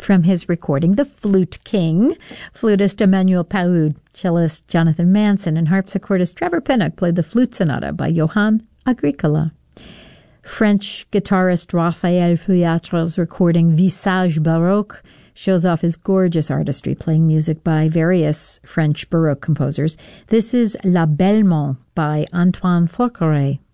from his recording, The Flute King. Flutist Emmanuel Paoud, cellist Jonathan Manson, and harpsichordist Trevor Pinnock played the Flute Sonata by Johann Agricola. French guitarist Raphael Feuillatre's recording Visage Baroque shows off his gorgeous artistry, playing music by various French Baroque composers. This is La Bellemont by Antoine Forqueray.